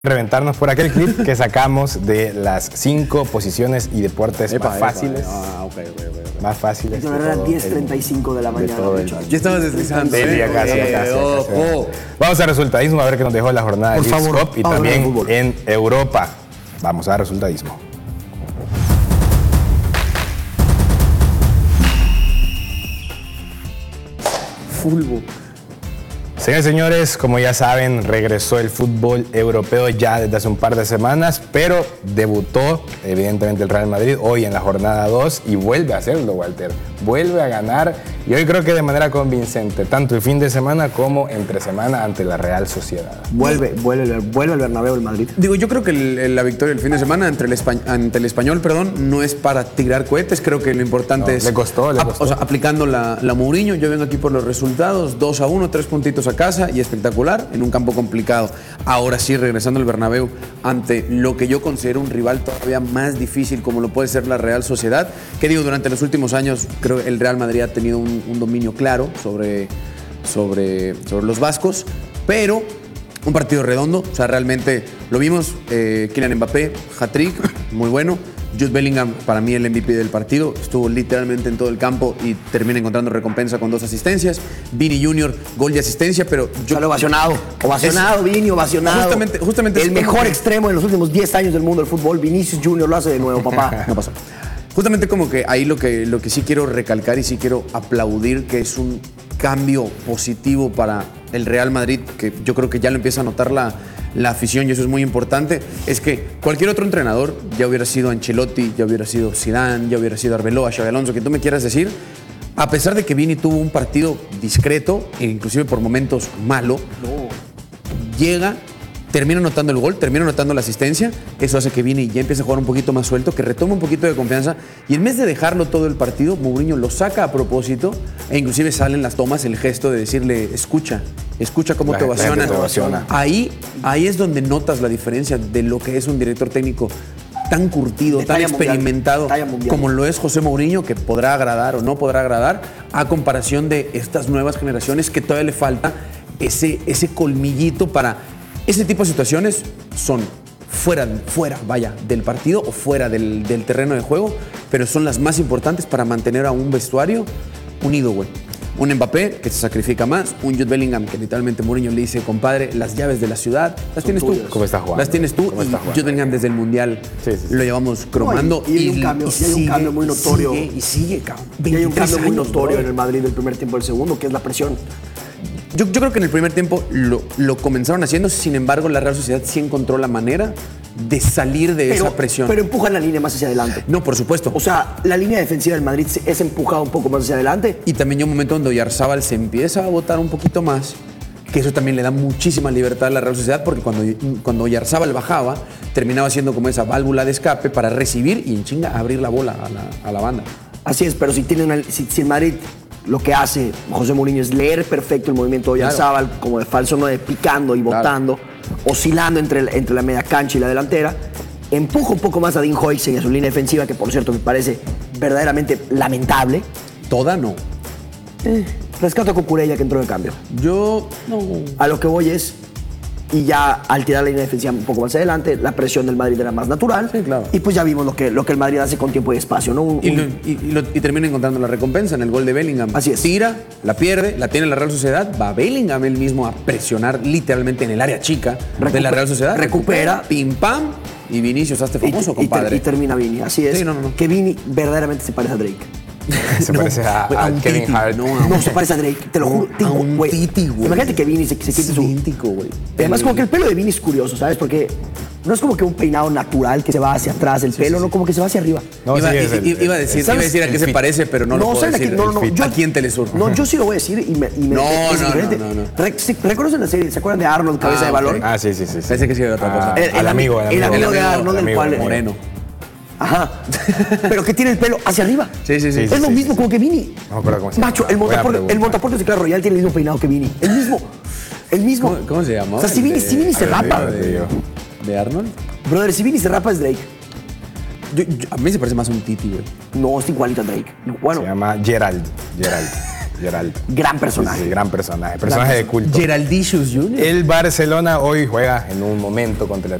Reventarnos por aquel clip que sacamos de las 5 posiciones y deportes más fáciles. Más fáciles. Yo era 10:35 de la mañana. Ya estabas deslizando. Casi. Vamos a resultadismo a ver qué nos dejó la jornada de Leagues Cup y también en Europa. Vamos a resultadismo. Fulbo. Señores y señores, como ya saben, regresó el fútbol europeo ya desde hace un par de semanas, pero debutó evidentemente el Real Madrid hoy en la jornada 2 y vuelve a hacerlo, Walter. Vuelve a ganar y hoy creo que de manera convincente, tanto el fin de semana como entre semana ante la Real Sociedad. Vuelve al Bernabéu el Madrid. Digo, yo creo que la victoria del fin de semana ante el Español, no es para tirar cohetes. Creo que lo importante es... Le costó. O sea, aplicando la Mourinho. Yo vengo aquí por los resultados. 2-1, 3 puntitos a casa y espectacular en un campo complicado. Ahora sí, regresando al Bernabéu ante lo que yo considero un rival todavía más difícil como lo puede ser la Real Sociedad. Que digo, durante los últimos años creo que el Real Madrid ha tenido un dominio claro sobre los vascos, pero un partido redondo. O sea, realmente lo vimos. Kylian Mbappé, hat-trick, muy bueno. Jude Bellingham, para mí el MVP del partido, estuvo literalmente en todo el campo y termina encontrando recompensa con 2 asistencias. Vini Junior, gol de asistencia, pero yo... Sale ovacionado, Vini, ovacionado. Justamente el mejor extremo en los últimos 10 años del mundo del fútbol. Vinicius Junior lo hace de nuevo, papá. No pasó. Justamente como que ahí lo que sí quiero recalcar y sí quiero aplaudir, que es un cambio positivo para el Real Madrid, que yo creo que ya lo empieza a notar la afición y eso es muy importante, es que cualquier otro entrenador, ya hubiera sido Ancelotti, ya hubiera sido Zidane, ya hubiera sido Arbeloa, Xabi Alonso, que tú me quieras decir, a pesar de que Vini tuvo un partido discreto, e inclusive por momentos malo, llega, termina anotando el gol, termina anotando la asistencia, eso hace que Vini ya empiece a jugar un poquito más suelto, que retome un poquito de confianza y en vez de dejarlo todo el partido, Mourinho lo saca a propósito e inclusive salen las tomas el gesto de decirle, escucha cómo te ovaciona. Ahí es donde notas la diferencia de lo que es un director técnico tan curtido, tan experimentado como lo es José Mourinho, que podrá agradar o no podrá agradar, a comparación de estas nuevas generaciones que todavía le falta ese colmillito para... Ese tipo de situaciones son fuera del partido o fuera del terreno de juego, pero son las más importantes para mantener a un vestuario unido, güey. Un Mbappé que se sacrifica más, un Jude Bellingham que literalmente Mourinho le dice, compadre, las llaves de la ciudad las tienes tú. ¿Cómo está jugando? Las tienes tú y Jude Bellingham desde el Mundial lo llevamos cromando. Y hay un cambio muy notorio. Sigue, cabrón. Y hay un cambio muy notorio en el Madrid del primer tiempo al segundo, que es la presión. Yo creo que en el primer tiempo lo comenzaron haciendo, sin embargo la Real Sociedad sí encontró la manera de salir de esa presión. Pero empujan la línea más hacia adelante. No, por supuesto. O sea, la línea defensiva del Madrid es empujada un poco más hacia adelante. Y también hay un momento donde Oyarzábal se empieza a botar un poquito más, que eso también le da muchísima libertad a la Real Sociedad, porque cuando Oyarzábal bajaba, terminaba siendo como esa válvula de escape para recibir y en chinga abrir la bola a la banda. Así es, pero si el Madrid... Lo que hace José Mourinho es leer perfecto el movimiento de Oyarzábal, como de falso 9, picando y botando, oscilando entre la media cancha y la delantera. Empuja un poco más a Dean Huijsen y a su línea defensiva, que por cierto me parece verdaderamente lamentable. Toda no. Rescato a Cucurella, que entró de cambio. Yo no. A lo que voy es... Y ya al tirar la línea defensiva un poco más adelante, la presión del Madrid era más natural. Sí, claro. Y pues ya vimos lo que el Madrid hace con tiempo y espacio, ¿no? Y termina encontrando la recompensa en el gol de Bellingham. Así es. Tira, la pierde, la tiene la Real Sociedad, va Bellingham él mismo a presionar literalmente en el área chica de la Real Sociedad. Recupera. Pim, pam. Y Vinicius, hazte famoso, compadre. Y termina Vini, así es. Sí, no. Que Vini verdaderamente se parece a Drake. Se parece a Kevin Hart. No, se parece a Drake, te lo juro. A un Titi, güey. Imagínate que Vini se quite su... idéntico, güey. Además, como que el pelo de Vini es curioso, ¿sabes? Porque no es como que un peinado natural que se va hacia atrás, el pelo, no, como que se va hacia arriba. No, iba a decir a qué se parece, pero no lo puedo decir. Aquí en Telesur. No, yo sí lo voy a decir y me No. ¿Reconocen la serie? ¿Se acuerdan de Arnold, cabeza de balón? Ah, sí. Pensé que sí era otra cosa. El amigo de Arnold, el cual... Moreno. Ajá. Pero que tiene el pelo hacia arriba. Sí. Es lo mismo como que Vini. No me acuerdo cómo se llama. Macho, el montaportes de Clash Royale tiene el mismo peinado que Vini. El mismo. ¿Cómo se llama? O sea, si Vini se rapa. ¿De Arnold? Brother, si Vini se rapa es Drake. A mí se parece más a un Titi, güey. No, es igualito a Drake. Bueno. Se llama Gerald. Gerald. Gran personaje. Sí, gran personaje. Personaje de culto. Geraldicius Jr. El Barcelona hoy juega en un momento contra el